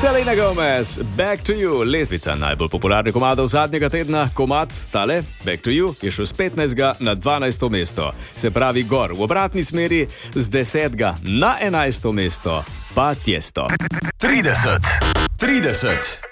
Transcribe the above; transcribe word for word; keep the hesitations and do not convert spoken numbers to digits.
Selena Gomez, Back to You, lestvica najbolj popularnih komadov zadnjega tedna. Komad, tale, Back to You, je šel z petnajstega na dvanajsto mesto. Se pravi gor v obratni smeri, z desetega na enajsto mesto pa Tiesto. trideset, trideset.